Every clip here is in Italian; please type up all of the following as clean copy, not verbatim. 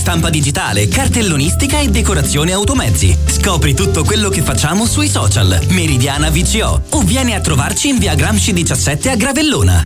stampa digitale, cartellonistica e decorazione automezzi. Scopri tutto quello che facciamo sui social. Meridiana VCO o vieni a trovarci in via Gramsci 17 a Gravellona.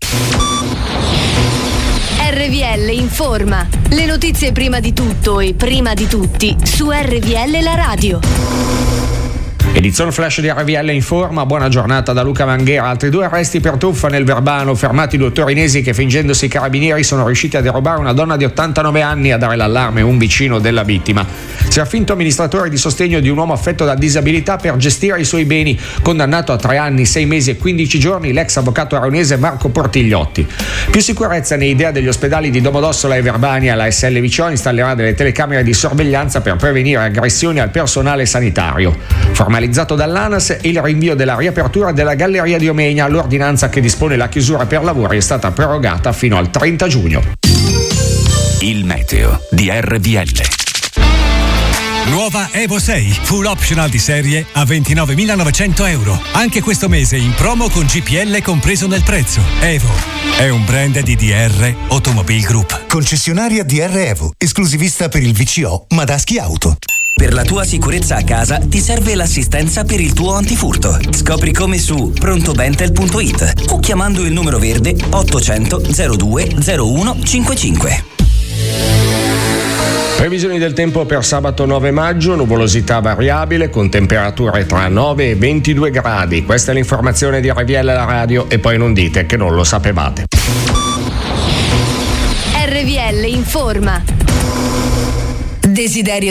RVL informa. Le notizie prima di tutto e prima di tutti su RVL la radio. Edizione flash di RVL informa, buona giornata da Luca Manghera. Altri 2 arresti per truffa nel Verbano, fermati 2 torinesi che fingendosi carabinieri sono riusciti a derubare una donna di 89 anni e a dare l'allarme a un vicino della vittima. Si è finto amministratore di sostegno di un uomo affetto da disabilità per gestire i suoi beni, condannato a 3 anni, 6 mesi e 15 giorni l'ex avvocato aragonese Marco Portigliotti. Più sicurezza nei idea degli ospedali di Domodossola e Verbania. La SL VCO installerà delle telecamere di sorveglianza per prevenire aggressioni al personale sanitario. Formalizzato dall'ANAS il rinvio della riapertura della Galleria di Omegna. L'ordinanza che dispone la chiusura per lavori è stata prorogata fino al 30 giugno. Il meteo di RVL. Nuova Evo 6, full optional di serie a 29.900 euro. Anche questo mese in promo con GPL compreso nel prezzo. Evo è un brand di DR Automobile Group. Concessionaria DR Evo, esclusivista per il VCO Madaschi Auto. Per la tua sicurezza a casa ti serve l'assistenza per il tuo antifurto. Scopri come su prontobentel.it o chiamando il numero verde 800 02 01 55. Previsioni del tempo per sabato 9 maggio, nuvolosità variabile con temperature tra 9 e 22 gradi. Questa è l'informazione di RVL la radio e poi non dite che non lo sapevate. RVL informa. Desiderio